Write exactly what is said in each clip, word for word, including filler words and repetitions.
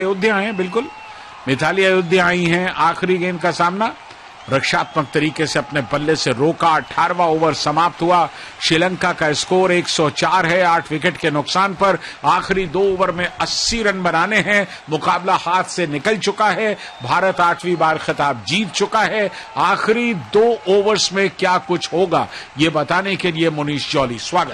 अयोध्या हैं, बिल्कुल मिताली अयोध्या आई हैं। आखिरी गेंद का सामना रक्षात्मक तरीके से अपने पल्ले से रोका। अठारहवां ओवर समाप्त हुआ। श्रीलंका का स्कोर एक सौ चार है, आठ विकेट के नुकसान पर। आखिरी दो ओवर में अस्सी रन बनाने हैं। मुकाबला हाथ से निकल चुका है। भारत आठवीं बार खिताब जीत चुका है। आखिरी दो ओवर्स में क्या कुछ होगा, ये बताने के लिए मुनीश जॉली, स्वागत।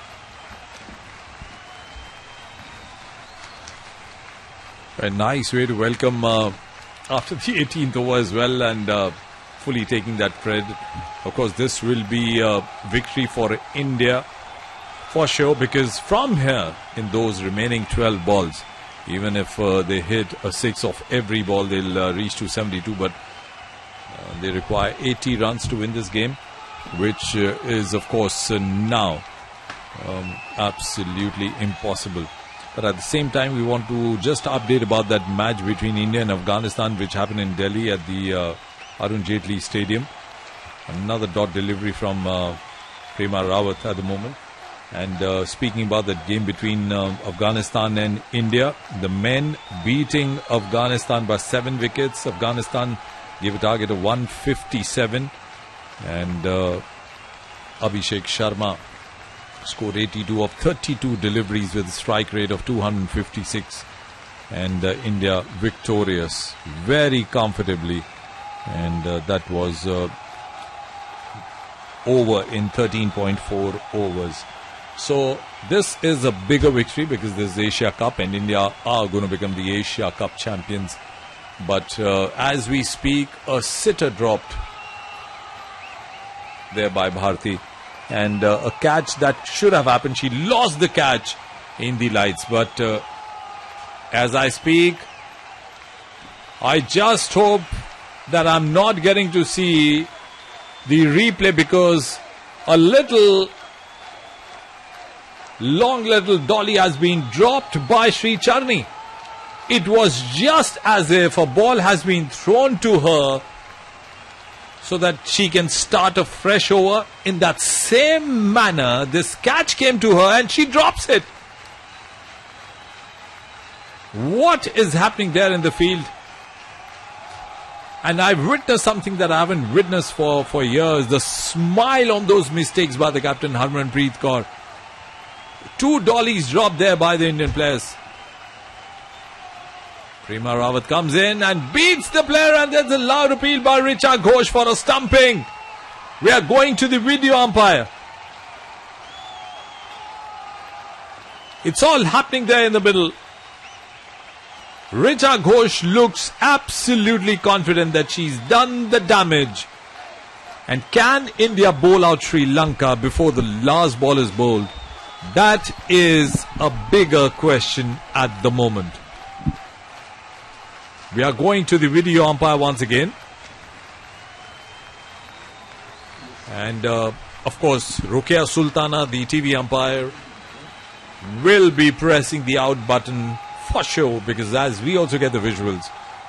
A nice way to welcome uh, after the eighteenth over as well, and uh, fully taking that credit. Of course, this will be a victory for India for sure, because from here in those remaining twelve balls, even if uh, they hit a six of every ball, they'll uh, reach to seventy-two, but uh, they require eighty runs to win this game, which uh, is of course uh, now um, absolutely impossible. But at the same time, we want to just update about that match between India and Afghanistan, which happened in Delhi at the uh, Arun Jaitley Stadium. Another dot delivery from uh, Prema Rawat at the moment. And uh, speaking about that game between uh, Afghanistan and India, the men beating Afghanistan by seven wickets. Afghanistan gave a target of one fifty-seven. And uh, Abhishek Sharma scored eighty-two of thirty-two deliveries with a strike rate of two hundred fifty-six, and uh, India victorious very comfortably, and uh, that was uh, over in thirteen point four overs. So this is a bigger victory because this is the Asia Cup and India are going to become the Asia Cup champions. But uh, as we speak, a sitter dropped there by Bharti. And uh, a catch that should have happened. She lost the catch in the lights. But uh, as I speak, I just hope that I'm not getting to see the replay, because a little, long little dolly has been dropped by Sri Charni. It was just as if a ball has been thrown to her so that she can start a fresh over. In that same manner, this catch came to her and she drops it. What is happening there in the field? And I've witnessed something that I haven't witnessed for, for years. The smile on those mistakes by the captain, Harmanpreet Kaur. Two dollies dropped there by the Indian players. Prema Rawat comes in and beats the player, and there's a loud appeal by Richa Ghosh for a stumping. We are going to the video umpire. It's all happening there in the middle. Richa Ghosh looks absolutely confident that she's done the damage. And can India bowl out Sri Lanka before the last ball is bowled? That is a bigger question at the moment. We are going to the video umpire once again. And uh, of course, Ruqya Sultana, the T V umpire, will be pressing the out button for sure, because as we also get the visuals,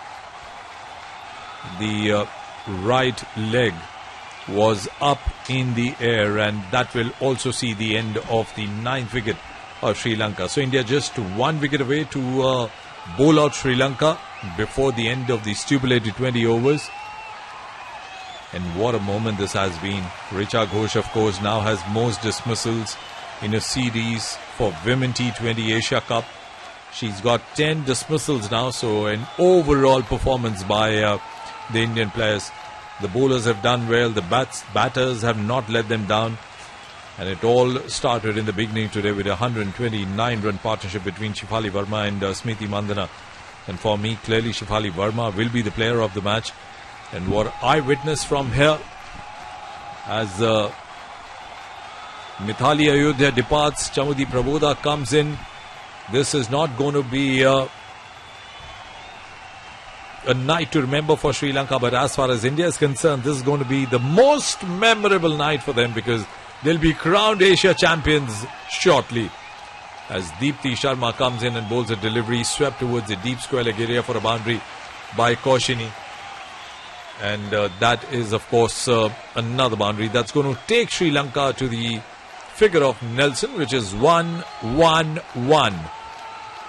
the uh, right leg was up in the air, and that will also see the end of the ninth wicket of Sri Lanka. So India just one wicket away to uh, bowl out Sri Lanka before the end of the stipulated twenty overs. And what a moment this has been. Richa Ghosh, of course, now has most dismissals in a series for Women T twenty Asia Cup. She's got ten dismissals now, so an overall performance by uh, the Indian players. The bowlers have done well, the bats, batters have not let them down. And it all started in the beginning today with a one hundred twenty-nine run partnership between Shefali Verma and uh, Smriti Mandhana. And for me, clearly Shefali Verma will be the player of the match. And what I witnessed from here, as uh, Mithali Ayodhya departs, Chamudi Prabodha comes in, this is not going to be uh, a night to remember for Sri Lanka. But as far as India is concerned, this is going to be the most memorable night for them, because they'll be crowned Asia champions shortly. As Deepti Sharma comes in and bowls a delivery, swept towards the deep square leg area for a boundary by Kaushini. And uh, that is, of course, uh, another boundary that's going to take Sri Lanka to the figure of Nelson, which is one one one.